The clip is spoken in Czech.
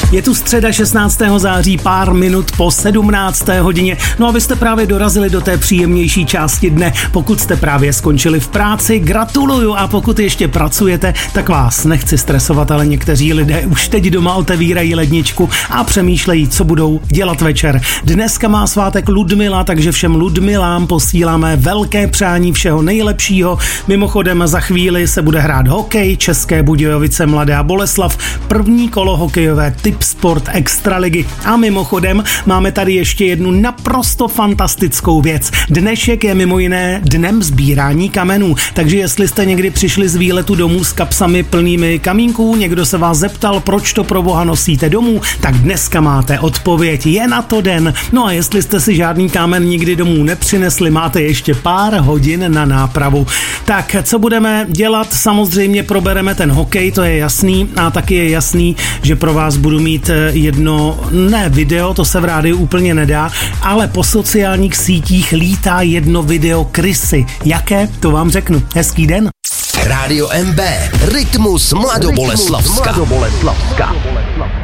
Je tu středa 16. září, pár minut po 17. hodině. No a vy jste právě dorazili do té příjemnější části dne. Pokud jste právě skončili v práci, gratuluju, a pokud ještě pracujete, tak vás nechci stresovat, ale někteří lidé už teď doma otevírají ledničku a přemýšlejí, co budou dělat večer. Dneska má svátek Ludmila, takže všem Ludmilám posíláme velké přání všeho nejlepšího. Mimochodem za chvíli se bude hrát hokej, České Budějovice Mladá Boleslav, první kolo hokejové Tip Sport Extraligy. A mimochodem máme tady ještě jednu naprosto fantastickou věc. Dnešek je mimo jiné dnem sbírání kamenů, takže jestli jste někdy přišli z výletu domů s kapsami plnými kamínků, někdo se vás zeptal, proč to pro boha nosíte domů, tak dneska máte odpověď, je na to den. No a jestli jste si žádný kámen nikdy domů nepřinesli, máte ještě pár hodin na nápravu. Tak, co budeme dělat? Samozřejmě probereme ten hokej, to je jasný, a taky je jasný, že pro vás budu mít jedno, ne video, to se v rádiu úplně nedá, ale po sociálních sítích lítá jedno video krysy. Jaké? To vám řeknu. Hezký den. Rádio MB, Rytmus Mladoboleslavska.